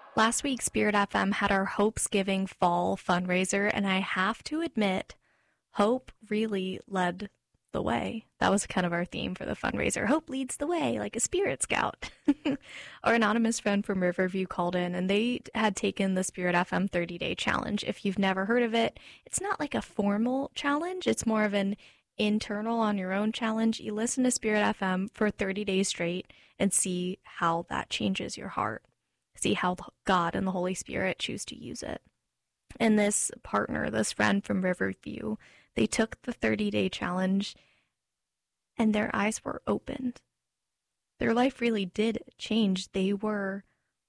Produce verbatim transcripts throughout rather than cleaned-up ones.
Last week, Spirit F M had our Hopes Giving Fall fundraiser, and I have to admit, hope really led the way. That was kind of our theme for the fundraiser. Hope leads the way, like a spirit scout. Our anonymous friend from Riverview called in, and they had taken the Spirit F M thirty-day challenge. If you've never heard of it, it's not like a formal challenge. It's more of an internal on your own challenge. You listen to Spirit F M for thirty days straight and see how that changes your heart. See how God and the Holy Spirit choose to use it. And this partner, this friend from Riverview, they took the thirty-day challenge and their eyes were opened. Their life really did change. They were,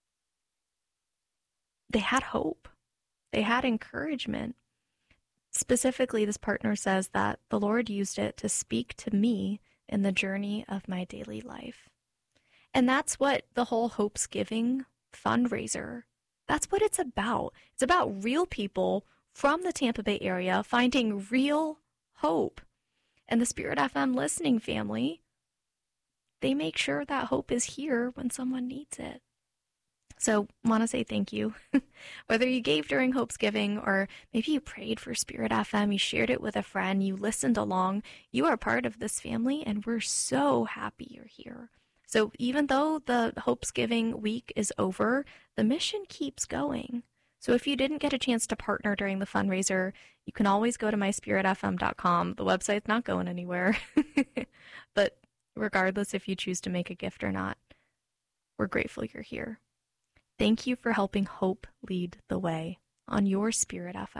they had hope. They had encouragement. Specifically, this partner says that the Lord used it to speak to me in the journey of my daily life. And that's what the whole Hopes Giving fundraiser, that's what it's about. It's about real people from the Tampa Bay area finding real hope. And the Spirit F M listening family, they make sure that hope is here when someone needs it. So want to say thank you. Whether you gave during Hopes Giving or maybe you prayed for Spirit F M, you shared it with a friend, you listened along, you are part of this family, and we're so happy you're here. So even though the Hopes Giving week is over, the mission keeps going. So if you didn't get a chance to partner during the fundraiser, you can always go to my spirit f m dot com. The website's not going anywhere. But regardless if you choose to make a gift or not, we're grateful you're here. Thank you for helping hope lead the way on your Spirit F M.